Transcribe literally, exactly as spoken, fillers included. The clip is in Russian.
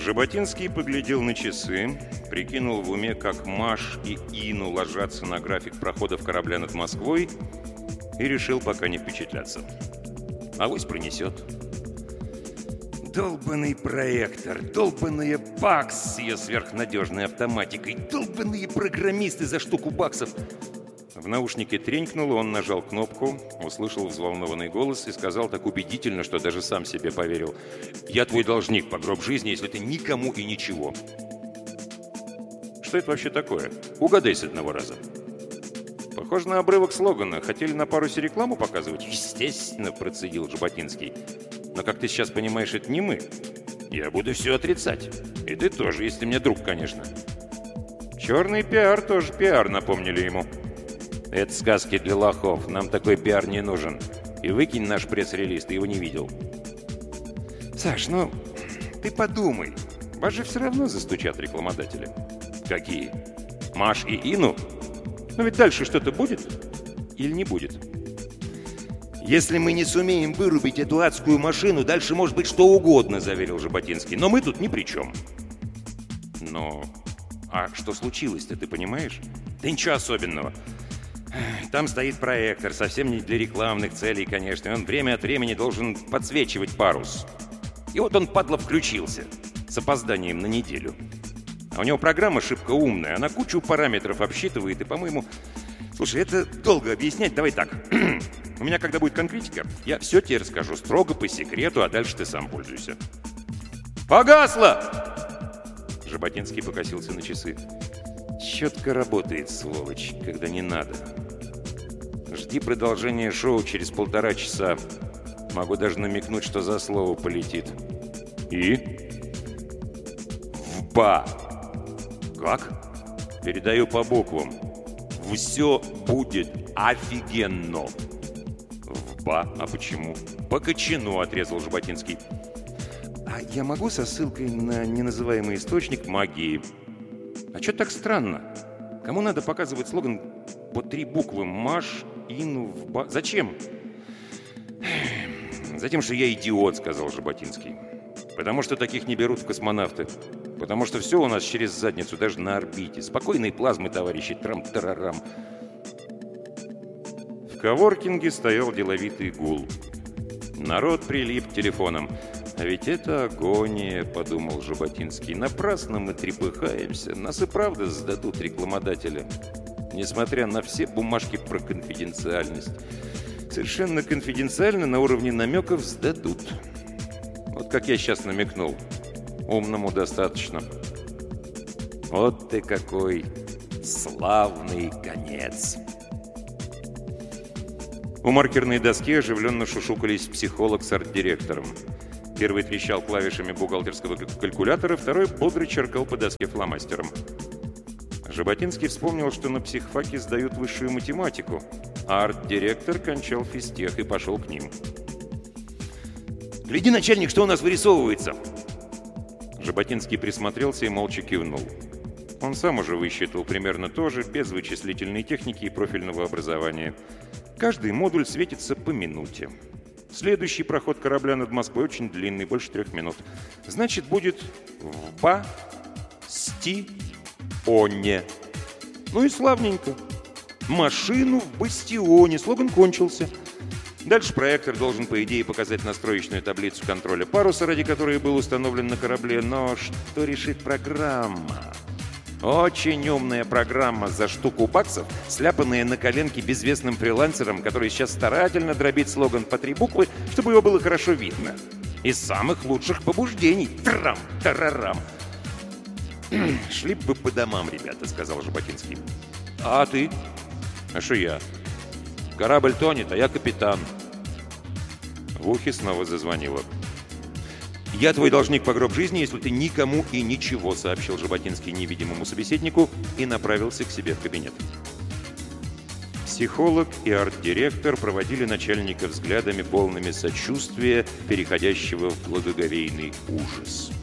Жаботинский поглядел на часы, прикинул в уме, как Маш и Ину ложатся на график проходов корабля над Москвой и решил пока не впечатляться. Авось пронесет. Долбанный проектор, долбанная бакс с ее сверхнадежной автоматикой, долбанные программисты за штуку баксов. В наушнике тренькнуло, он нажал кнопку, услышал взволнованный голос и сказал так убедительно, что даже сам себе поверил: «Я твой должник по гроб жизни, если ты никому и ничего». Что это вообще такое? Угадай с одного раза. Похоже на обрывок слогана. Хотели на парусе рекламу показывать? Естественно, процедил Жаботинский. Но, как ты сейчас понимаешь, это не мы. Я буду все отрицать. И ты тоже, если мне друг, конечно. Черный пиар тоже пиар, напомнили ему. Это сказки для лохов. Нам такой пиар не нужен. И выкинь наш пресс-релиз, ты его не видел. Саш, ну, ты подумай. Вас же все равно застучат рекламодатели. Какие? Маш и Ину? Но ведь дальше что-то будет или не будет? «Если мы не сумеем вырубить эту адскую машину, дальше может быть что угодно», — заверил Жаботинский. «Но мы тут ни при чем». «Но... А что случилось-то, ты понимаешь?» «Да ничего особенного. Там стоит проектор, совсем не для рекламных целей, конечно, и он время от времени должен подсвечивать парус. И вот он, падла, включился с опозданием на неделю. А у него программа шибко умная, она кучу параметров обсчитывает, и, по-моему... Слушай, это долго объяснять, давай так. У меня, когда будет конкретика, я все тебе расскажу строго по секрету, а дальше ты сам пользуйся». «Погасло!» Жаботинский покосился на часы. «Четко работает, сволочь, когда не надо. Жди продолжения шоу через полтора часа. Могу даже намекнуть, что за слово полетит». «И?» «Вба». «Как?» «Передаю по буквам. Все будет офигенно». «Вба? А почему?» «По кочану», — отрезал Жаботинский. «А я могу со ссылкой на неназываемый источник магии?» «А что так странно? Кому надо показывать слоган по три буквы? Маш, Ину, Вба? Зачем?» «Затем, что я идиот», — сказал Жаботинский. «Потому что таких не берут в космонавты. Потому что все у нас через задницу, даже на орбите. Спокойной плазмы, товарищи, трам-тарарам». В коворкинге стоял деловитый гул. Народ прилип к телефонам. «А ведь это агония», — подумал Жаботинский. «Напрасно мы трепыхаемся. Нас и правда сдадут рекламодатели. Несмотря на все бумажки про конфиденциальность. Совершенно конфиденциально на уровне намеков сдадут. Вот как я сейчас намекнул. Умному достаточно. Вот ты какой славный конец». У маркерной доски оживленно шушукались психолог с арт-директором. Первый трещал клавишами бухгалтерского калькулятора, второй бодро черкал по доске фломастером. Жаботинский вспомнил, что на психфаке сдают высшую математику, а арт-директор кончал физтех и пошел к ним. «Гляди, начальник, что у нас вырисовывается!» Жаботинский присмотрелся и молча кивнул. Он сам уже высчитал примерно то же, без вычислительной техники и профильного образования. Каждый модуль светится по минуте. Следующий проход корабля над Москвой очень длинный, больше трех минут. Значит, будет в Ба-сти-оне. Ну и славненько. Машину в бастионе. Слоган кончился. Дальше проектор должен, по идее, показать настроечную таблицу контроля паруса, ради которой был установлен на корабле. Но что решит программа? Очень умная программа за штуку баксов, сляпанная на коленке безвестным фрилансером, который сейчас старательно дробит слоган по три буквы, чтобы его было хорошо видно. Из самых лучших побуждений. Трам-тарарам. «Шли бы по домам, ребята», — сказал Жаботинский. «А ты?» «А что я?» «Корабль тонет, а я капитан». В ухе снова зазвонило. «Я твой должник по гроб жизни, если ты никому и ничего», — сообщил Жаботинский невидимому собеседнику и направился к себе в кабинет. Психолог и арт-директор проводили начальника взглядами, полными сочувствия, переходящего в благоговейный ужас.